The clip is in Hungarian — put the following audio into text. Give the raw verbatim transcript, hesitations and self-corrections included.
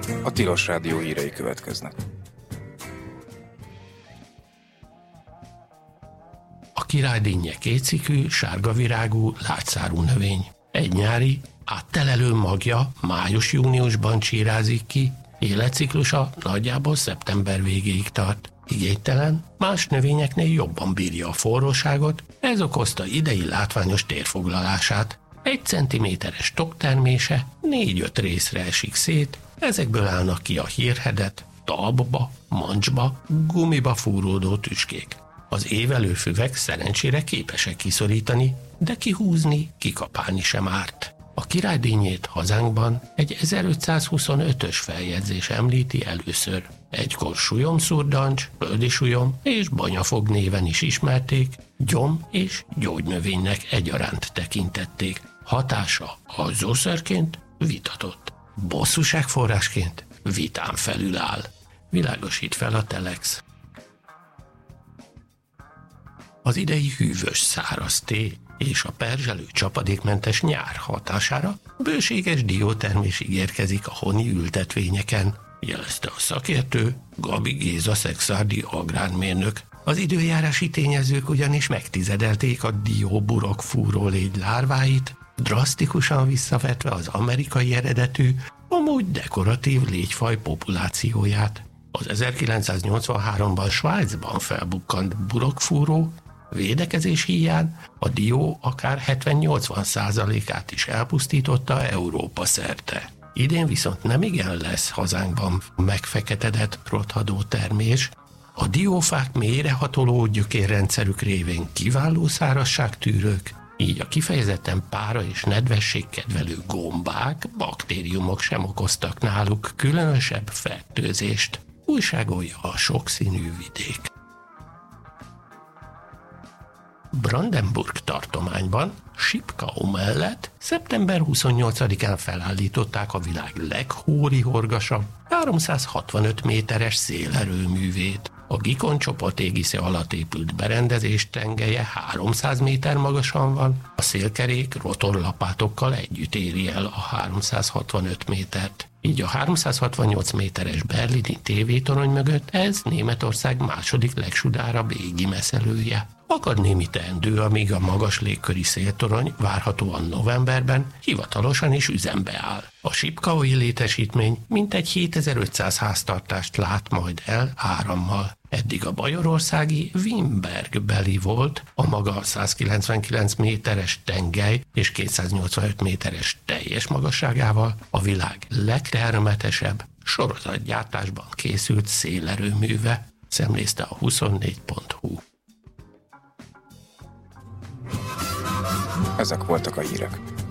A Tilos Rádió hírei következnek. A királydínnye kétszikű, sárga virágú, lágyszárú növény. Egy nyári, áttelelő magja május-júniusban csírázik ki, életciklusa nagyjából szeptember végéig tart. Igénytelen, más növényeknél jobban bírja a forróságot, ez okozta idei látványos térfoglalását. Egy centiméteres toktermése négy-öt részre esik szét, ezekből állnak ki a hírhedet, talpba, mancsba, gumiba fúródó tüskék. Az évelő füvek szerencsére képesek kiszorítani, de kihúzni, kikapálni sem árt. A királydínyét hazánkban egy ezerötszázhuszonötös feljegyzés említi először. Egykor sujom-szurdancs, földi sujom és banyafog néven is ismerték, gyom és gyógynövénynek egyaránt tekintették. Hatása azzószerként vitatott. Bosszúságforrásként vitán felül áll. Világosít fel a Telex. Az idei hűvös száraz té és a perzselő csapadékmentes nyár hatására bőséges diótermés ígérkezik a honi ültetvényeken, jelezte a szakértő Gabi Géza szexárdi agrármérnök. Az időjárási tényezők ugyanis megtizedelték a dióburok fúrólégy lárváit, drasztikusan visszavetve az amerikai eredetű, amúgy dekoratív légyfaj populációját. Az ezerkilencszáznyolcvanháromban Svájcban felbukkant burokfúró védekezés híján a dió akár hetven-nyolcvan százalékát is elpusztította Európa szerte. Idén viszont nemigen lesz hazánkban megfeketedett rothadó termés. A diófák mélyrehatoló gyökérrendszerük révén kiváló szárazságtűrők, így a kifejezetten pára és nedvesség kedvelő gombák, baktériumok sem okoztak náluk különösebb fertőzést, újságolja a sokszínű vidék. Brandenburg tartományban, Sipkau mellett szeptember huszonnyolcadikán felállították a világ leghórihorgasabb, háromszázhatvanöt méteres szélerőművét. A Gikon csoport égisze alatt épült berendezés tengelye háromszáz méter magasan van, a szélkerék rotorlapátokkal együtt éri el a háromszázhatvanöt métert. Így a háromszázhatvannyolc méteres berlini tévétorony mögött ez Németország második legsudárabb égi messzelője. Akad némi teendő, amíg a magas légköri széltorony várhatóan novemberben hivatalosan is üzembe áll. A Sipkaui létesítmény mintegy hétezer-ötszáz háztartást lát majd el árammal. Eddig a bajorországi Wimberg beli volt, a maga százkilencvenkilenc méteres tengely és kétszáznyolcvanöt méteres teljes magasságával a világ legtermetesebb sorozatgyártásban készült szélerőműve, szemlézte a huszonnégy pont hu. Ezek voltak a hírek.